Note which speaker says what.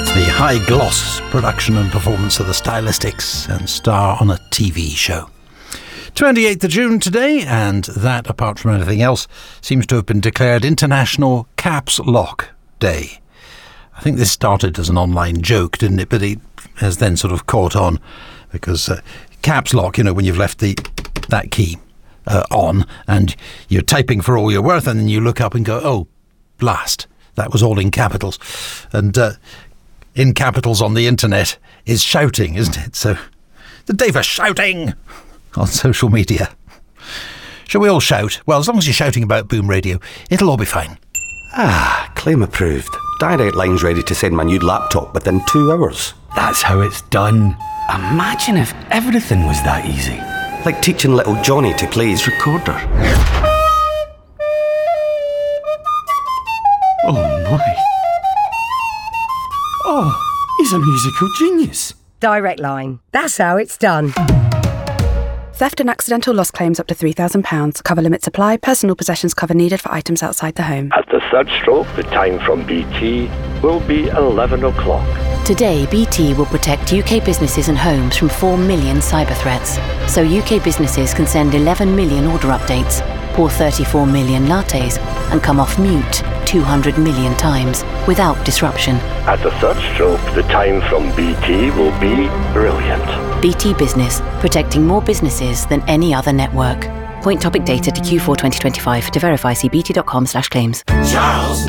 Speaker 1: The high-gloss production and performance of the Stylistics and star on a TV show. 28th of June today, and that, apart from anything else, seems to have been declared International Caps Lock Day. I think this started as an online joke, didn't it? But it has then sort of caught on, because caps lock, you know, when you've left that key on and you're typing for all you're worth, and then you look up and go, oh, blast, that was all in capitals. And in capitals on the internet is shouting, isn't it? So the day for shouting on social media. Shall we all shout? Well, as long as you're shouting about Boom Radio, it'll all be fine.
Speaker 2: Claim approved. Direct Line's ready to send my new laptop within 2 hours.
Speaker 3: That's how it's done. Imagine if everything was that easy.
Speaker 2: Like teaching little Johnny to play his recorder.
Speaker 3: Oh my. Oh, he's a musical genius.
Speaker 4: Direct Line. That's how it's done.
Speaker 5: Theft and accidental loss claims up to £3,000. Cover limits apply. Personal possessions cover needed for items outside the home.
Speaker 6: At the third stroke, the time from BT will be 11 o'clock.
Speaker 7: Today, BT will protect UK businesses and homes from 4 million cyber threats. So UK businesses can send 11 million order updates, pour 34 million lattes, and come off mute 200 million times without disruption.
Speaker 6: At the third stroke, the time from BT will be brilliant.
Speaker 7: BT Business, protecting more businesses than any other network. Point topic data to Q4 2025. To verify, see bt.com/claims.
Speaker 8: Charles